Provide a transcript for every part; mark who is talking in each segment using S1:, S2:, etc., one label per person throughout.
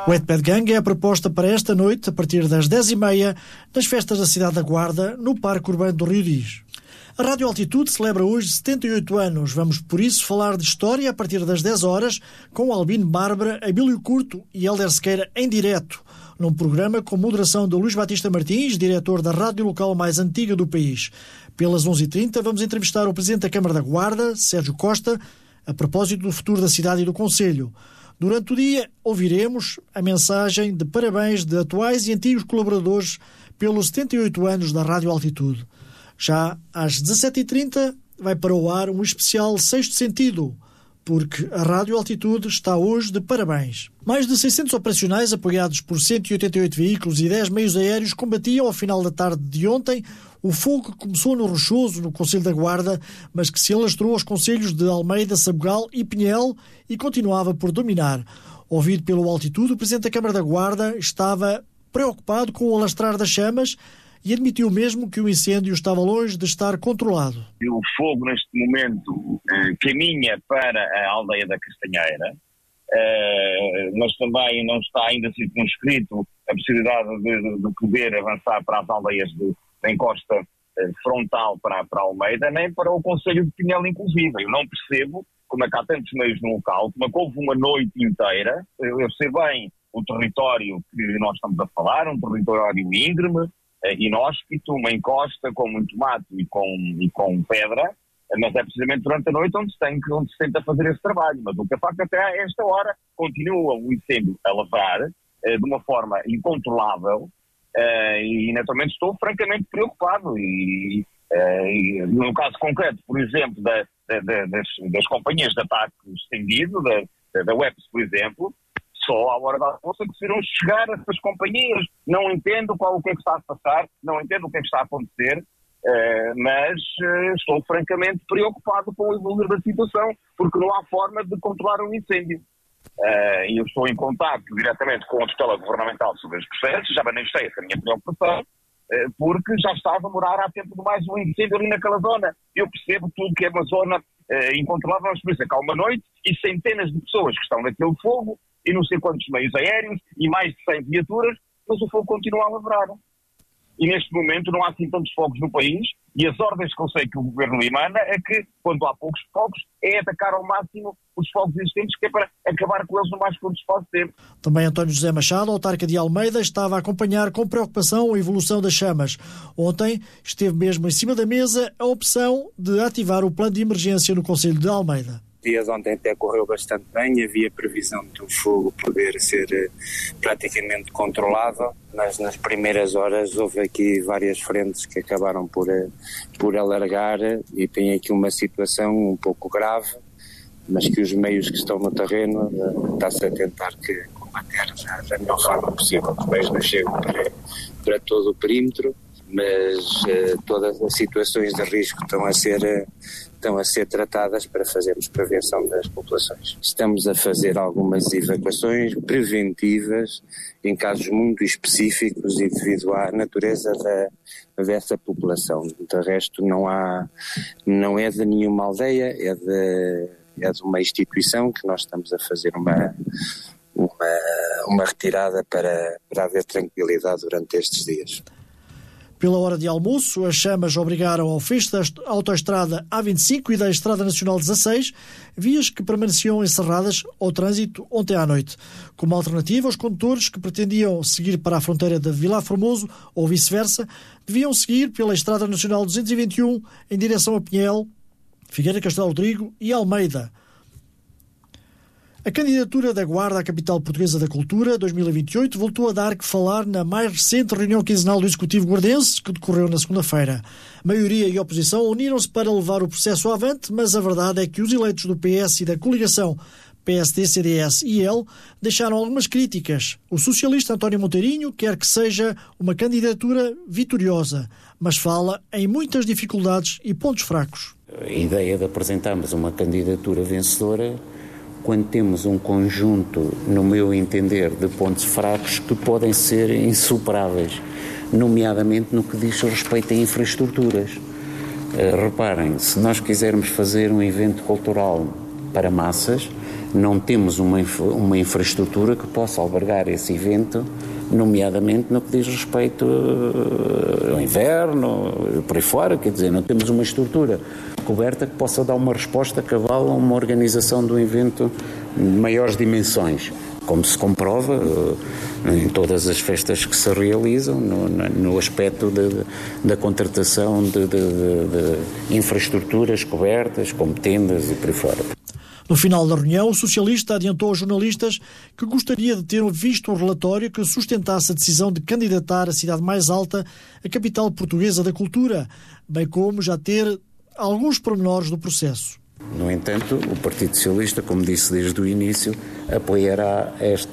S1: O Headband Gang é a proposta para esta noite, a partir das 10h30, nas festas da cidade da Guarda, no Parque Urbano do Rio Diz. A Rádio Altitude celebra hoje 78 anos. Vamos, por isso, falar de história a partir das 10 horas, com Albino Bárbara, Abílio Curto e Hélder Sequeira em direto, num programa com moderação de Luís Batista Martins, diretor da rádio local mais antiga do país. Pelas 11h30 vamos entrevistar o Presidente da Câmara da Guarda, Sérgio Costa, a propósito do futuro da cidade e do concelho. Durante o dia ouviremos a mensagem de parabéns de atuais e antigos colaboradores pelos 78 anos da Rádio Altitude. Já às 17h30 vai para o ar um especial Sexto Sentido, porque a Rádio Altitude está hoje de parabéns. Mais de 600 operacionais apoiados por 188 veículos e 10 meios aéreos combatiam ao final da tarde de ontem o fogo que começou no Rochoso, no Concelho da Guarda, mas que se alastrou aos concelhos de Almeida, Sabugal e Pinhel e continuava por dominar. Ouvido pelo Altitude, o Presidente da Câmara da Guarda estava preocupado com o alastrar das chamas e admitiu mesmo que o incêndio estava longe de estar controlado.
S2: O fogo, neste momento, caminha para a aldeia da Castanheira, mas também não está ainda circunscrito a possibilidade de poder avançar para as aldeias da encosta frontal para Almeida, nem para o Concelho de Pinhel, inclusive. Eu não percebo como é que há tantos meios no local, como é que houve uma noite inteira. Eu sei bem o território que nós estamos a falar, um território íngreme, inóspito, uma encosta com muito mato e com pedra, mas é precisamente durante a noite onde se tenta fazer esse trabalho. Mas o que é facto até a esta hora continua o incêndio a lavrar de uma forma incontrolável e naturalmente estou francamente preocupado e no caso concreto, por exemplo, das companhias de ataque estendido, da WEPS, por exemplo, só à hora da almoço que conseguiram chegar a essas companhias. Não entendo o que é que está a passar, não entendo o que é que está a acontecer, mas estou francamente preocupado com o evoluir da situação, porque não há forma de controlar um incêndio. E eu estou em contacto diretamente com a tutela governamental sobre os processos, já manifestei essa minha preocupação, porque já está a demorar há tempo demais um incêndio ali naquela zona. Eu percebo tudo que é uma zona incontrolável, mas por isso é que há uma noite e centenas de pessoas que estão naquele fogo, e não sei quantos meios aéreos, e mais de 100 viaturas, mas o fogo continua a lavrar. E neste momento não há assim tantos fogos no país, e as ordens que eu sei que o Governo emana é que, quando há poucos fogos, é atacar ao máximo os fogos existentes, que é para acabar com eles no mais curto espaço de tempo.
S1: Também António José Machado, autarca de Almeida, estava a acompanhar com preocupação a evolução das chamas. Ontem esteve mesmo em cima da mesa a opção de ativar o plano de emergência no Concelho de Almeida.
S3: Dias ontem até correu bastante bem, havia previsão de o fogo poder ser praticamente controlável, mas nas primeiras horas houve aqui várias frentes que acabaram por alargar e tem aqui uma situação um pouco grave, mas que os meios que estão no terreno está-se a tentar combater da melhor forma possível. Os meios não chegam para todo o perímetro, mas todas as situações de risco estão a ser tratadas para fazermos prevenção das populações. Estamos a fazer algumas evacuações preventivas em casos muito específicos e devido à natureza dessa população. De resto não é de nenhuma aldeia, é de uma instituição que nós estamos a fazer uma retirada para haver tranquilidade durante estes dias.
S1: Pela hora de almoço, as chamas obrigaram ao fecho da autoestrada A25 e da Estrada Nacional 16, vias que permaneciam encerradas ao trânsito ontem à noite. Como alternativa, os condutores que pretendiam seguir para a fronteira de Vilar Formoso ou vice-versa, deviam seguir pela Estrada Nacional 221 em direção a Pinhel, Figueira Castelo Rodrigo e Almeida. A candidatura da Guarda à Capital Portuguesa da Cultura 2028 voltou a dar que falar na mais recente reunião quinzenal do Executivo Guardense, que decorreu na segunda-feira. Maioria e oposição uniram-se para levar o processo avante, mas a verdade é que os eleitos do PS e da coligação PSD, CDS e EL deixaram algumas críticas. O socialista António Monteirinho quer que seja uma candidatura vitoriosa, mas fala em muitas dificuldades e pontos fracos.
S4: A ideia de apresentarmos uma candidatura vencedora quando temos um conjunto, no meu entender, de pontos fracos que podem ser insuperáveis, nomeadamente no que diz respeito a infraestruturas. Reparem, se nós quisermos fazer um evento cultural para massas, não temos uma infraestrutura que possa albergar esse evento, nomeadamente no que diz respeito ao inverno, por aí fora, quer dizer, não temos uma estrutura coberta que possa dar uma resposta cabal a uma organização de um evento de maiores dimensões, como se comprova em todas as festas que se realizam, no aspecto da contratação de infraestruturas cobertas, como tendas e por aí fora.
S1: No final da reunião, o socialista adiantou aos jornalistas que gostaria de ter visto um relatório que sustentasse a decisão de candidatar a cidade mais alta à capital portuguesa da cultura, bem como já ter alguns pormenores do processo.
S4: No entanto, o Partido Socialista, como disse desde o início, apoiará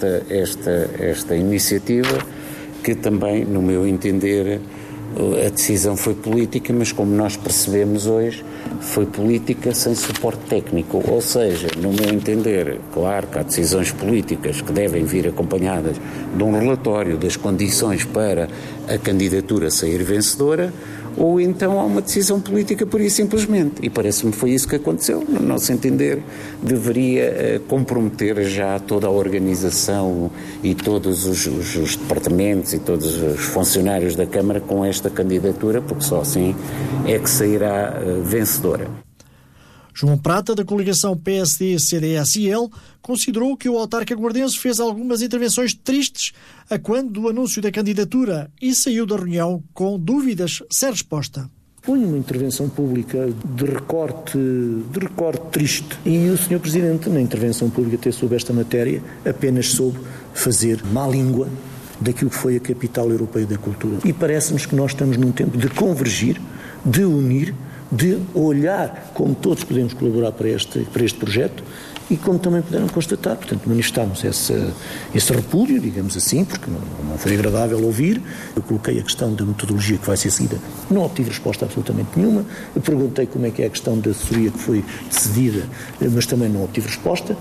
S4: esta iniciativa, que também, no meu entender, a decisão foi política, mas como nós percebemos hoje, foi política sem suporte técnico. Ou seja, no meu entender, claro que há decisões políticas que devem vir acompanhadas de um relatório das condições para a candidatura sair vencedora, ou então há uma decisão política pura e simplesmente. E parece-me que foi isso que aconteceu. No nosso entender, deveria comprometer já toda a organização e todos os departamentos e todos os funcionários da Câmara com esta candidatura, porque só assim é que sairá vencedora.
S1: João Prata, da coligação PSD-CDS-IL, considerou que o autarca guardense fez algumas intervenções tristes a quando do anúncio da candidatura e saiu da reunião com dúvidas sem resposta.
S5: Foi uma intervenção pública de recorte triste. E o Sr. Presidente, na intervenção pública até sobre esta matéria, apenas soube fazer má língua daquilo que foi a capital europeia da cultura. E parece-nos que nós estamos num tempo de convergir, de unir, de olhar como todos podemos colaborar para este projeto e como também puderam constatar, portanto manifestámos esse repúdio, digamos assim, porque não foi agradável ouvir. Eu coloquei a questão da metodologia que vai ser seguida, não obtive resposta absolutamente nenhuma. Eu perguntei como é que é a questão da assessoria que foi decidida, mas também não obtive resposta,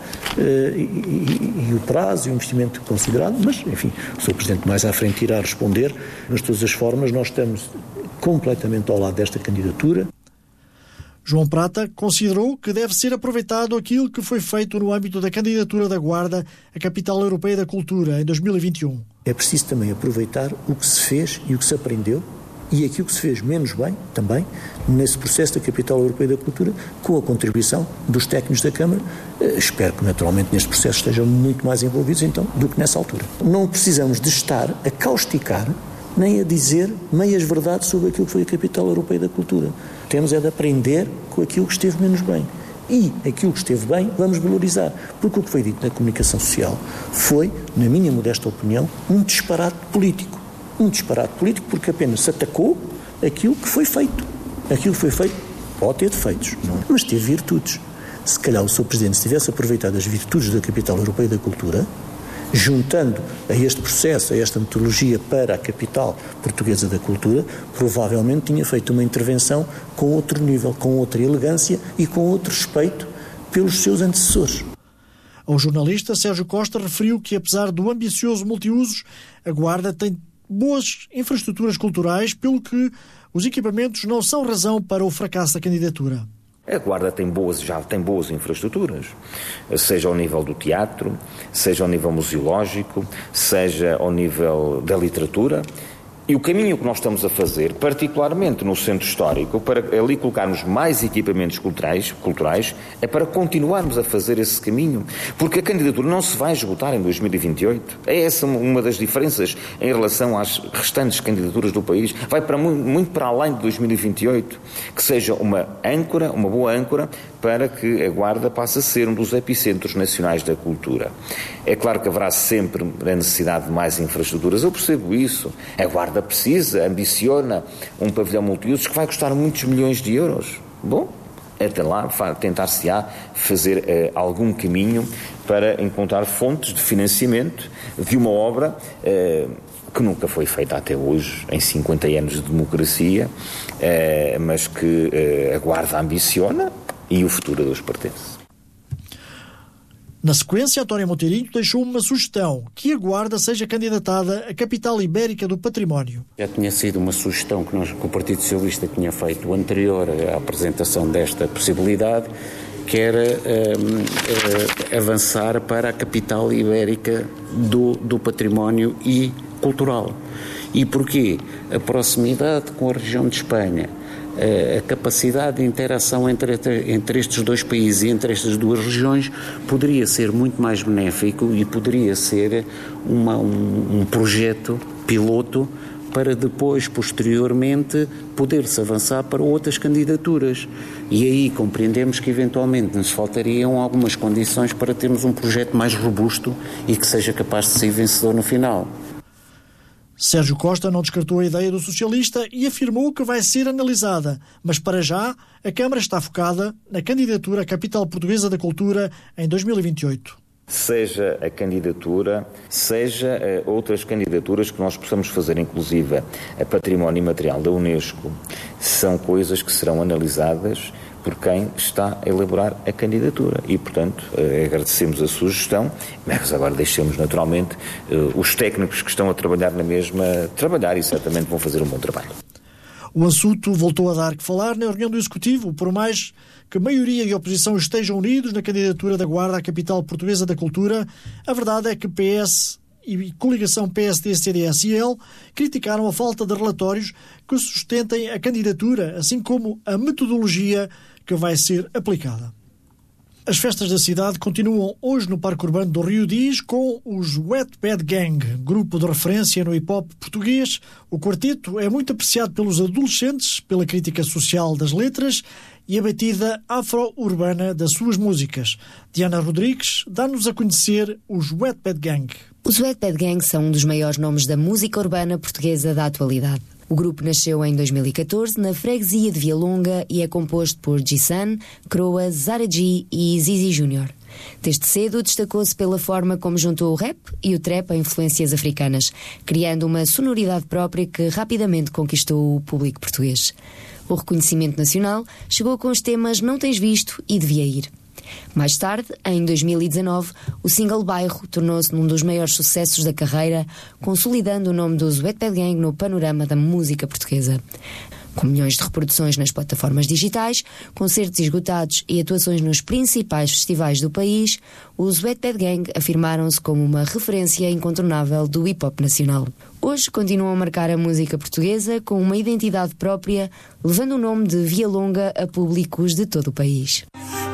S5: e o prazo e o investimento considerado, mas enfim, o Sr. Presidente mais à frente irá responder. Mas de todas as formas nós estamos completamente ao lado desta candidatura.
S1: João Prata considerou que deve ser aproveitado aquilo que foi feito no âmbito da candidatura da Guarda à Capital Europeia da Cultura em 2021.
S5: É preciso também aproveitar o que se fez e o que se aprendeu e aquilo que se fez menos bem também nesse processo da Capital Europeia da Cultura, com a contribuição dos técnicos da Câmara. Espero que naturalmente neste processo estejam muito mais envolvidos então do que nessa altura. Não precisamos de estar a causticar nem a dizer meias verdades sobre aquilo que foi a Capital Europeia da Cultura. Temos é de aprender com aquilo que esteve menos bem. E aquilo que esteve bem, vamos valorizar. Porque o que foi dito na comunicação social foi, na minha modesta opinião, um disparate político. Um disparate político porque apenas se atacou aquilo que foi feito. Aquilo que foi feito pode ter defeitos, não é? Mas teve virtudes. Se calhar o Sr. Presidente, se tivesse aproveitado as virtudes da Capital Europeia da Cultura, juntando a este processo, a esta metodologia para a capital portuguesa da cultura, provavelmente tinha feito uma intervenção com outro nível, com outra elegância e com outro respeito pelos seus antecessores.
S1: Ao jornalista, Sérgio Costa referiu que, apesar do ambicioso multiusos, a Guarda tem boas infraestruturas culturais, pelo que os equipamentos não são razão para o fracasso da candidatura.
S6: A Guarda já tem boas infraestruturas, seja ao nível do teatro, seja ao nível museológico, seja ao nível da literatura. E o caminho que nós estamos a fazer, particularmente no centro histórico, para ali colocarmos mais equipamentos culturais, é para continuarmos a fazer esse caminho. Porque a candidatura não se vai esgotar em 2028. É essa uma das diferenças em relação às restantes candidaturas do país. Vai para muito para além de 2028. Que seja uma boa âncora, para que a Guarda passe a ser um dos epicentros nacionais da cultura. É claro que haverá sempre a necessidade de mais infraestruturas, eu percebo isso. A Guarda precisa, ambiciona um pavilhão multiusos que vai custar muitos milhões de euros. Bom, até lá tentar-se-á fazer algum caminho para encontrar fontes de financiamento de uma obra que nunca foi feita até hoje, em 50 anos de democracia, mas que a Guarda ambiciona e o futuro a Deus pertence.
S1: Na sequência, António Monteirinho deixou uma sugestão, que a Guarda seja candidatada à capital ibérica do património.
S4: Já tinha sido uma sugestão que o Partido Socialista tinha feito anterior à apresentação desta possibilidade, quer avançar para a capital ibérica do património e cultural. E porquê? A proximidade com a região de Espanha, a capacidade de interação entre estes dois países e entre estas duas regiões poderia ser muito mais benéfico e poderia ser um projeto piloto para depois, posteriormente, poder-se avançar para outras candidaturas. E aí compreendemos que eventualmente nos faltariam algumas condições para termos um projeto mais robusto e que seja capaz de ser vencedor no final.
S1: Sérgio Costa não descartou a ideia do socialista e afirmou que vai ser analisada, mas para já a Câmara está focada na candidatura à Capital Portuguesa da Cultura em 2028.
S6: Seja a candidatura, seja outras candidaturas que nós possamos fazer, inclusive a património imaterial da Unesco, são coisas que serão analisadas por quem está a elaborar a candidatura e, portanto, agradecemos a sugestão, mas agora deixemos naturalmente os técnicos que estão a trabalhar na mesma trabalhar e certamente vão fazer um bom trabalho.
S1: O assunto voltou a dar que falar na reunião do Executivo, por mais que maioria e oposição estejam unidos na candidatura da Guarda à Capital Portuguesa da Cultura, a verdade é que PS e coligação PSD, CDS e L criticaram a falta de relatórios que sustentem a candidatura, assim como a metodologia que vai ser aplicada. As festas da cidade continuam hoje no Parque Urbano do Rio Diz com os Wet Bad Gang, grupo de referência no hip-hop português. O quarteto é muito apreciado pelos adolescentes, pela crítica social das letras e a batida afro-urbana das suas músicas. Diana Rodrigues dá-nos a conhecer os Wet Bad Gang.
S7: Os Wet Bad Gang são um dos maiores nomes da música urbana portuguesa da atualidade. O grupo nasceu em 2014 na freguesia de Vialonga e é composto por G-Sun, Croa, Zara G e Zizi Júnior. Desde cedo destacou-se pela forma como juntou o rap e o trap a influências africanas, criando uma sonoridade própria que rapidamente conquistou o público português. O reconhecimento nacional chegou com os temas Não Tens Visto e Devia Ir. Mais tarde, em 2019, o single Bairro tornou-se num dos maiores sucessos da carreira, consolidando o nome dos Wet Bad Gang no panorama da música portuguesa. Com milhões de reproduções nas plataformas digitais, concertos esgotados e atuações nos principais festivais do país, os Wet Bad Gang afirmaram-se como uma referência incontornável do hip-hop nacional. Hoje continuam a marcar a música portuguesa com uma identidade própria, levando o nome de Vialonga a públicos de todo o país.